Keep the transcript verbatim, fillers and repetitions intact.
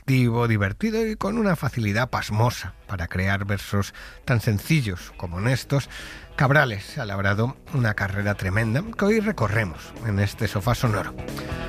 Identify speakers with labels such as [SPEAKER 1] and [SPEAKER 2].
[SPEAKER 1] atractivo, divertido y con una facilidad pasmosa para crear versos tan sencillos como honestos, Cabrales ha labrado una carrera tremenda que hoy recorremos en este sofá sonoro.